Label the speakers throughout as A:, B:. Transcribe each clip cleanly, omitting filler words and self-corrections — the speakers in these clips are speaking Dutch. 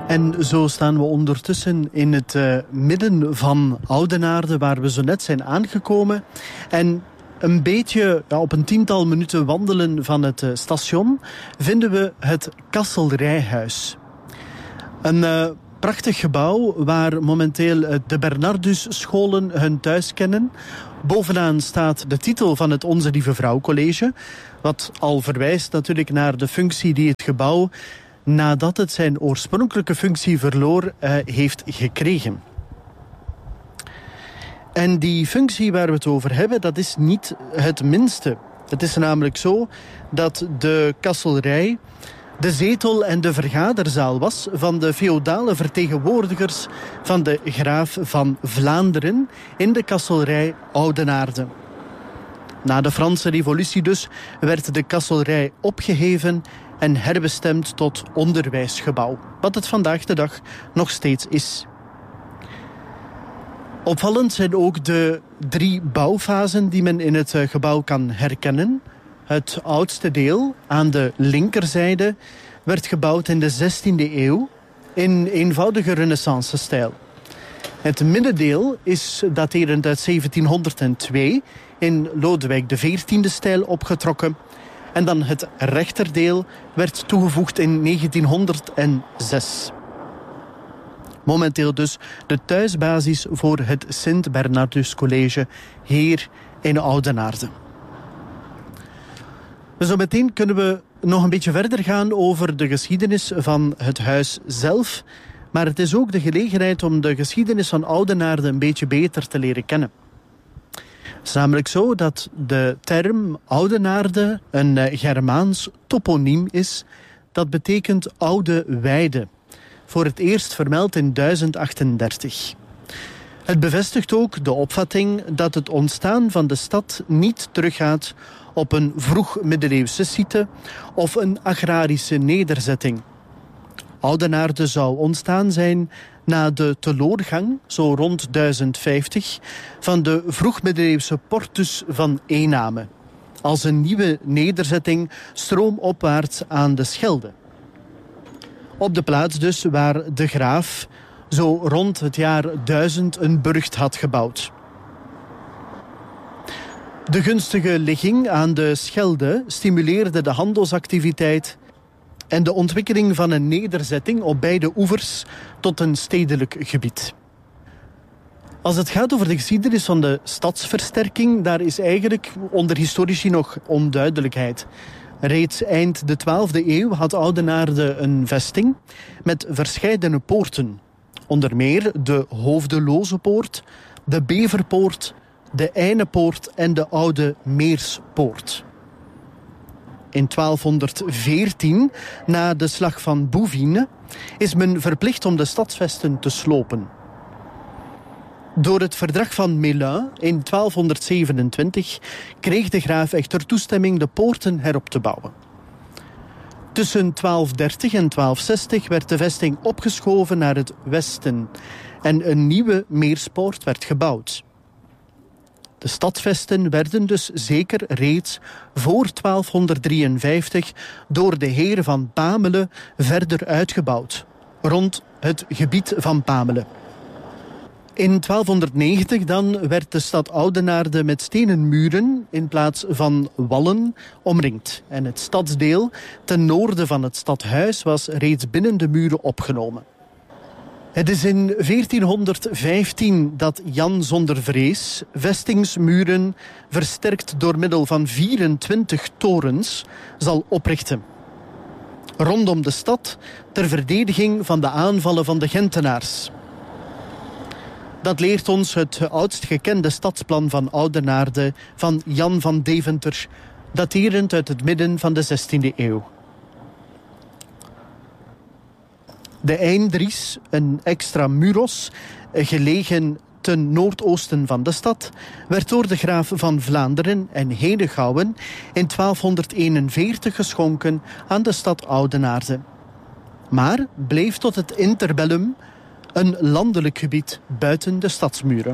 A: En zo staan we ondertussen in het midden van Oudenaarde, waar we zo net zijn aangekomen. En een beetje op een 10-tal minuten wandelen van het station vinden we het Kasselrijhuis. Een prachtig gebouw waar momenteel de Bernardusscholen hun thuis kennen. Bovenaan staat de titel van het Onze Lieve Vrouw College, wat al verwijst natuurlijk naar de functie die het gebouw, nadat het zijn oorspronkelijke functie verloor, heeft gekregen. En die functie waar we het over hebben, dat is niet het minste. Het is namelijk zo dat de Kasselrij de zetel en de vergaderzaal was van de feodale vertegenwoordigers van de graaf van Vlaanderen in de Kasselrij Oudenaarde. Na de Franse Revolutie dus werd de Kasselrij opgeheven en herbestemd tot onderwijsgebouw, wat het vandaag de dag nog steeds is. Opvallend zijn ook de 3 bouwfasen die men in het gebouw kan herkennen. Het oudste deel, aan de linkerzijde, werd gebouwd in de 16e eeuw in eenvoudige renaissance-stijl. Het middendeel is daterend uit 1702 in Lodewijk XIV-stijl opgetrokken. En dan het rechterdeel werd toegevoegd in 1906. Momenteel dus de thuisbasis voor het Sint Bernardus College hier in Oudenaarde. Zo meteen kunnen we nog een beetje verder gaan over de geschiedenis van het huis zelf. Maar het is ook de gelegenheid om de geschiedenis van Oudenaarde een beetje beter te leren kennen. Het is namelijk zo dat de term Oudenaarde een Germaans toponiem is. Dat betekent oude weide. Voor het eerst vermeld in 1038. Het bevestigt ook de opvatting dat het ontstaan van de stad niet teruggaat op een vroeg middeleeuwse site of een agrarische nederzetting. Oudenaarde zou ontstaan zijn na de teloorgang, zo rond 1050, van de vroegmiddeleeuwse portus van Ename, als een nieuwe nederzetting stroomopwaarts aan de Schelde. Op de plaats dus waar de graaf zo rond het jaar 1000 een burcht had gebouwd. De gunstige ligging aan de Schelde stimuleerde de handelsactiviteit en de ontwikkeling van een nederzetting op beide oevers tot een stedelijk gebied. Als het gaat over de geschiedenis van de stadsversterking, daar is eigenlijk onder historici nog onduidelijkheid. Reeds eind de 12e eeuw had Oudenaarde een vesting met verscheidene poorten. Onder meer de Hoofdelozepoort, de Beverpoort, de Einepoort en de Oude Meerspoort. In 1214, na de slag van Bouvines, is men verplicht om de stadsvesten te slopen. Door het verdrag van Melun in 1227 kreeg de graaf echter toestemming de poorten herop te bouwen. Tussen 1230 en 1260 werd de vesting opgeschoven naar het westen en een nieuwe meerspoort werd gebouwd. De stadsvesten werden dus zeker reeds voor 1253 door de heren van Pamelen verder uitgebouwd, rond het gebied van Pamelen. In 1290 dan werd de stad Oudenaarde met stenen muren in plaats van wallen omringd. En het stadsdeel ten noorden van het stadhuis was reeds binnen de muren opgenomen. Het is in 1415 dat Jan zonder vrees vestingsmuren versterkt door middel van 24 torens zal oprichten. Rondom de stad ter verdediging van de aanvallen van de Gentenaars. Dat leert ons het oudst gekende stadsplan van Oudenaarde van Jan van Deventer, daterend uit het midden van de 16e eeuw. De Eindries, een extra muros, gelegen ten noordoosten van de stad, werd door de graaf van Vlaanderen en Henegouwen in 1241 geschonken aan de stad Oudenaarde. Maar bleef tot het interbellum een landelijk gebied buiten de stadsmuren.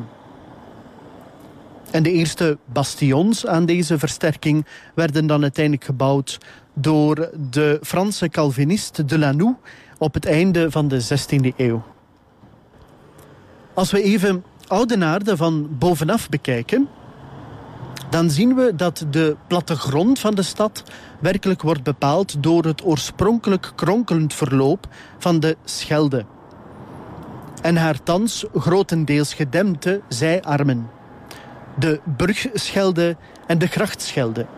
A: En de eerste bastions aan deze versterking werden dan uiteindelijk gebouwd door de Franse Calvinist de Lanoux op het einde van de 16e eeuw. Als we even Oudenaarde van bovenaf bekijken, dan zien we dat de plattegrond van de stad werkelijk wordt bepaald door het oorspronkelijk kronkelend verloop van de Schelde en haar thans grotendeels gedempte zijarmen, de Brugschelde en de Grachtschelde.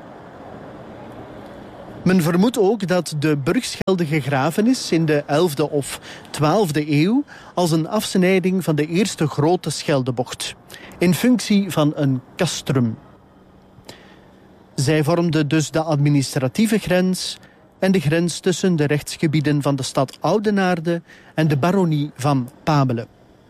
A: Men vermoedt ook dat de Brugschelde gegraven is in de 11e of 12e eeuw als een afsnijding van de eerste grote Scheldebocht, in functie van een castrum. Zij vormde dus de administratieve grens en de grens tussen de rechtsgebieden van de stad Oudenaarde en de baronie van Pamelen.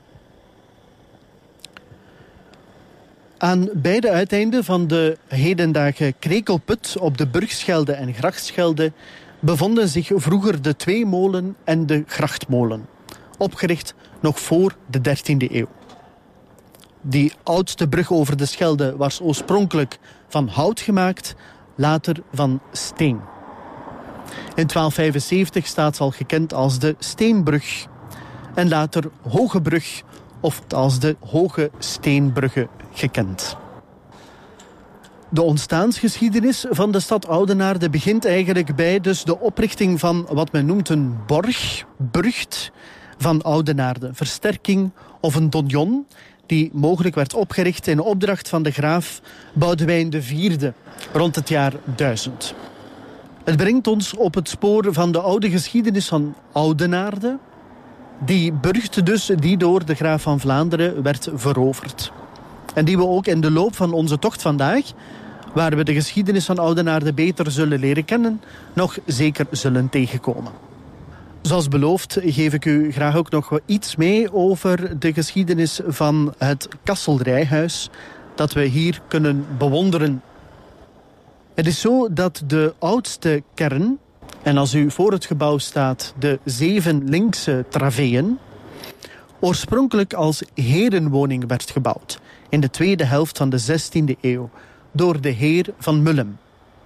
A: Aan beide uiteinden van de hedendaagse Krekelput op de Brugschelde en Grachtschelde bevonden zich vroeger de Tweemolen en de Grachtmolen, opgericht nog voor de 13e eeuw. Die oudste brug over de Schelde was oorspronkelijk van hout gemaakt, later van steen. In 1275 staat ze al gekend als de Steenbrug en later Hoge Brug of als de Hoge Steenbrugge gekend. De ontstaansgeschiedenis van de stad Oudenaarde begint eigenlijk bij dus de oprichting van wat men noemt een borg, burcht van Oudenaarde, versterking of een donjon, die mogelijk werd opgericht in opdracht van de graaf Boudewijn IV rond het jaar 1000. Het brengt ons op het spoor van de oude geschiedenis van Oudenaarde, die burcht dus die door de graaf van Vlaanderen werd veroverd. En die we ook in de loop van onze tocht vandaag, waar we de geschiedenis van Oudenaarde beter zullen leren kennen, nog zeker zullen tegenkomen. Zoals beloofd geef ik u graag ook nog iets mee over de geschiedenis van het Kasselrijhuis dat we hier kunnen bewonderen. Het is zo dat de oudste kern, en als u voor het gebouw staat de 7 linkse traveeën, oorspronkelijk als herenwoning werd gebouwd in de tweede helft van de 16e eeuw door de heer van Mullem.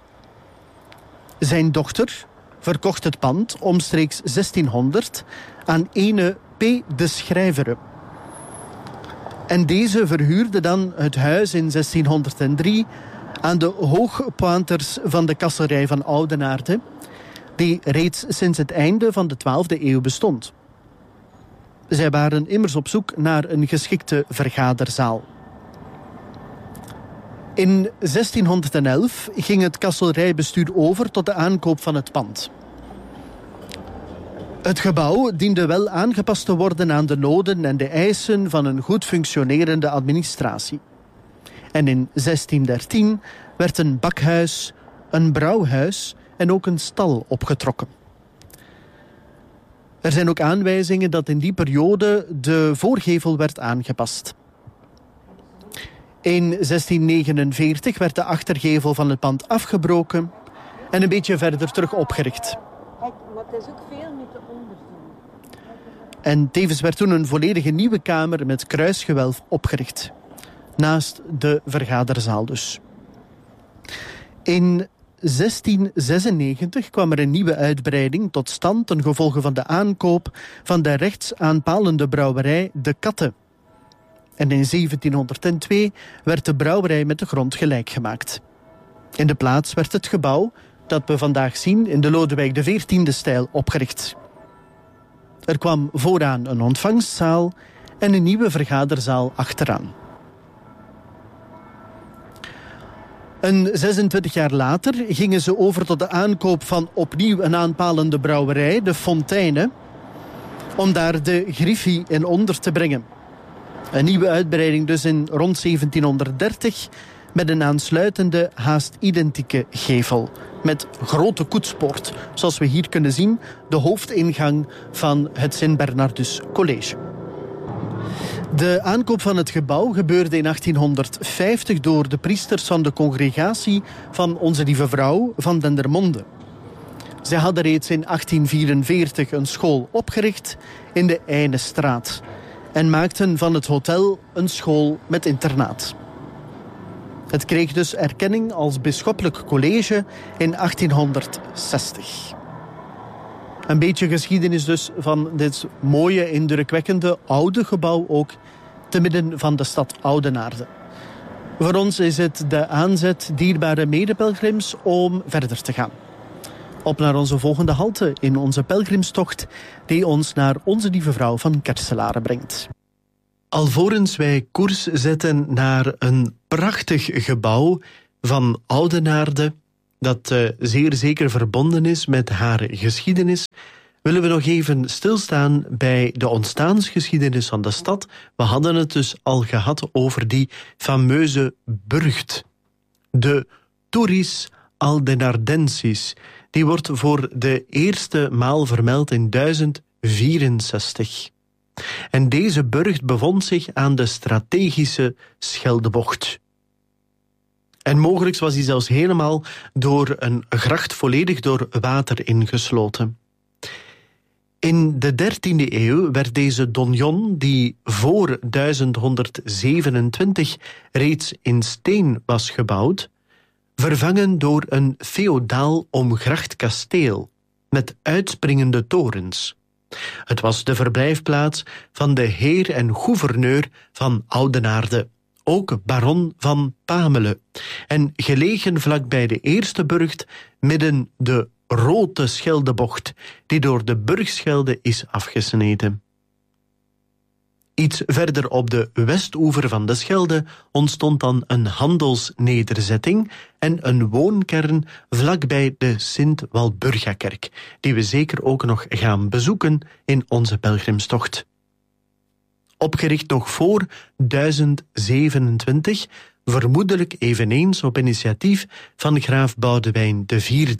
A: Zijn dochter verkocht het pand omstreeks 1600 aan ene P. de Schrijvere. En deze verhuurde dan het huis in 1603 aan de hoogpointers van de kasserij van Oudenaarde, die reeds sinds het einde van de 12e eeuw bestond. Zij waren immers op zoek naar een geschikte vergaderzaal. In 1611 ging het kasselrijbestuur over tot de aankoop van het pand. Het gebouw diende wel aangepast te worden aan de noden en de eisen van een goed functionerende administratie. En in 1613 werd een bakhuis, een brouwhuis en ook een stal opgetrokken. Er zijn ook aanwijzingen dat in die periode de voorgevel werd aangepast. In 1649 werd de achtergevel van het pand afgebroken en een beetje verder terug opgericht.
B: Kijk, maar het is ook veel met de onderzoek.
A: En tevens werd toen een volledige nieuwe kamer met kruisgewelf opgericht. Naast de vergaderzaal dus. In 1696 kwam er een nieuwe uitbreiding tot stand ten gevolge van de aankoop van de rechtsaanpalende brouwerij De Katte. En in 1702 werd de brouwerij met de grond gelijk gemaakt. In de plaats werd het gebouw dat we vandaag zien in de Lodewijk XIV-stijl opgericht. Er kwam vooraan een ontvangstzaal en een nieuwe vergaderzaal achteraan. Een 26 jaar later gingen ze over tot de aankoop van opnieuw een aanpalende brouwerij, de Fonteine, om daar de Griffie in onder te brengen. Een nieuwe uitbreiding dus in rond 1730 met een aansluitende haast identieke gevel met grote koetspoort, zoals we hier kunnen zien, de hoofdingang van het Sint-Bernardus College. De aankoop van het gebouw gebeurde in 1850 door de priesters van de congregatie van Onze Lieve Vrouw van Dendermonde. Zij hadden reeds in 1844 een school opgericht in de Einestraat en maakten van het hotel een school met internaat. Het kreeg dus erkenning als bisschoppelijk college in 1860. Een beetje geschiedenis dus van dit mooie, indrukwekkende, oude gebouw ook te midden van de stad Oudenaarde. Voor ons is het de aanzet, dierbare medepelgrims, om verder te gaan. Op naar onze volgende halte in onze pelgrimstocht die ons naar Onze Lieve Vrouw van Kerselare brengt. Alvorens wij koers zetten naar een prachtig gebouw van Oudenaarde, dat zeer zeker verbonden is met haar geschiedenis, willen we nog even stilstaan bij de ontstaansgeschiedenis van de stad. We hadden het dus al gehad over die fameuze burcht. De Turris Aldenardensis. Die wordt voor de eerste maal vermeld in 1064. En deze burcht bevond zich aan de strategische Scheldebocht. En mogelijk was die zelfs helemaal door een gracht volledig door water ingesloten. In de 13e eeuw werd deze donjon, die voor 1127 reeds in steen was gebouwd, vervangen door een feodaal omgracht kasteel met uitspringende torens. Het was de verblijfplaats van de heer en gouverneur van Oudenaarde, ook baron van Pamele, en gelegen vlakbij de eerste burcht midden de Rote Scheldebocht, die door de Burgschelde is afgesneden. Iets verder op de westoever van de Schelde ontstond dan een handelsnederzetting en een woonkern vlakbij de Sint-Walburgakerk, die we zeker ook nog gaan bezoeken in onze pelgrimstocht. Opgericht nog voor 1027, vermoedelijk eveneens op initiatief van graaf Boudewijn IV.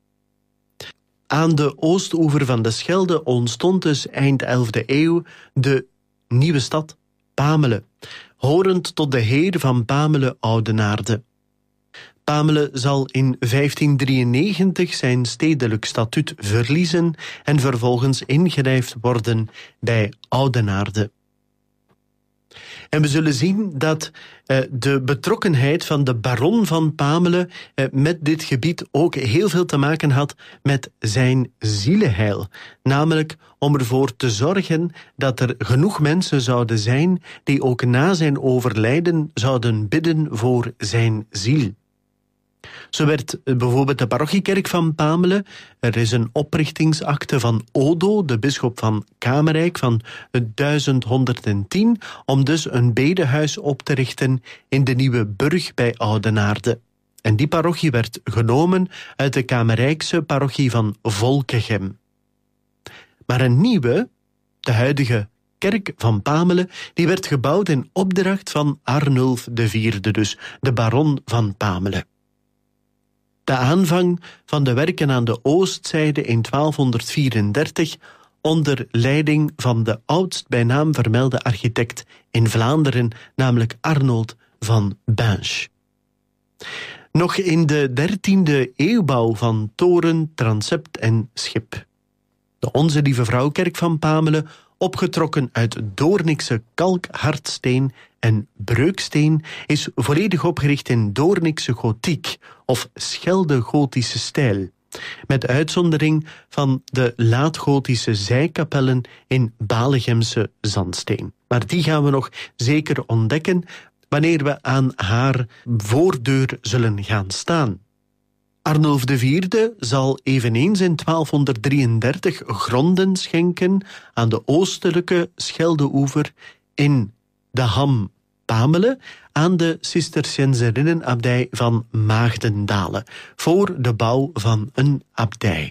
A: Aan de oostoever van de Schelde ontstond dus eind 11e eeuw de nieuwe stad Pamele, horend tot de heer van Pamele Oudenaarde. Pamele zal in 1593 zijn stedelijk statuut verliezen en vervolgens ingelijfd worden bij Oudenaarde. En we zullen zien dat de betrokkenheid van de baron van Pamele met dit gebied ook heel veel te maken had met zijn zieleheil. Namelijk om ervoor te zorgen dat er genoeg mensen zouden zijn die ook na zijn overlijden zouden bidden voor zijn ziel. Zo werd bijvoorbeeld de parochiekerk van Pamele, er is een oprichtingsakte van Odo, de bisschop van Kamerijk, van 1110, om dus een bedehuis op te richten in de nieuwe burg bij Oudenaarde. En die parochie werd genomen uit de Kamerijkse parochie van Volkegem. Maar een nieuwe, de huidige kerk van Pamele, die werd gebouwd in opdracht van Arnulf IV, dus de baron van Pamele. De aanvang van de werken aan de oostzijde in 1234 onder leiding van de oudst bij naam vermelde architect in Vlaanderen, namelijk Arnold van Binche. Nog in de 13e eeuwbouw van toren, transept en schip. De Onze Lieve Vrouwkerk van Pamele, opgetrokken uit Doornikse kalkhardsteen en breuksteen, is volledig opgericht in Doornikse gotiek of Schelde-gotische stijl, met uitzondering van de laatgotische zijkapellen in Balegemse zandsteen. Maar die gaan we nog zeker ontdekken wanneer we aan haar voordeur zullen gaan staan. Arnulf IV zal eveneens in 1233 gronden schenken aan de oostelijke Scheldeoever in de Ham Pamele aan de Cisterciënserinnenabdij van Maagdendale voor de bouw van een abdij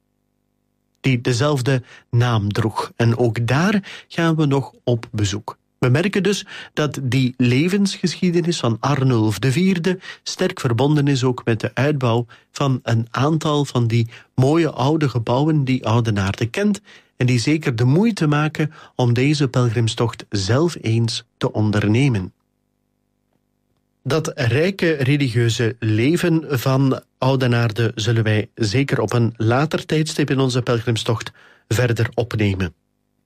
A: die dezelfde naam droeg. En ook daar gaan we nog op bezoek. We merken dus dat die levensgeschiedenis van Arnulf IV sterk verbonden is ook met de uitbouw van een aantal van die mooie oude gebouwen die Oudenaarde kent en die zeker de moeite maken om deze pelgrimstocht zelf eens te ondernemen. Dat rijke religieuze leven van Oudenaarde zullen wij zeker op een later tijdstip in onze pelgrimstocht verder opnemen.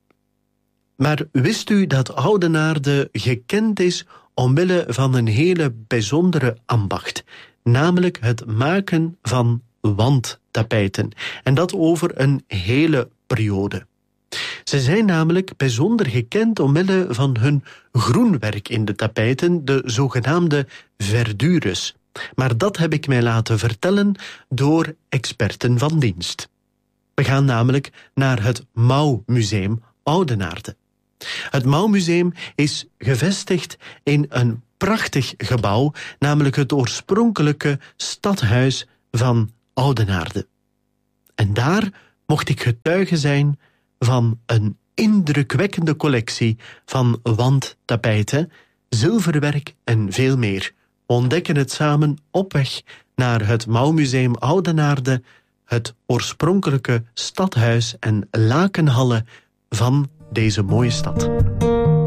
A: Maar wist u dat Oudenaarde gekend is omwille van een hele bijzondere ambacht, namelijk het maken van wandtapijten. En dat over een hele periode. Ze zijn namelijk bijzonder gekend omwille van hun groenwerk in de tapijten, de zogenaamde verdures. Maar dat heb ik mij laten vertellen door experten van dienst. We gaan namelijk naar het Mouwmuseum Oudenaarde. Het Mouwmuseum is gevestigd in een prachtig gebouw, namelijk het oorspronkelijke stadhuis van Oudenaarde. En daar mocht ik getuige zijn van een indrukwekkende collectie van wandtapijten, zilverwerk en veel meer. We ontdekken het samen op weg naar het Mouwmuseum Oudenaarde, het oorspronkelijke stadhuis en lakenhallen van deze mooie stad.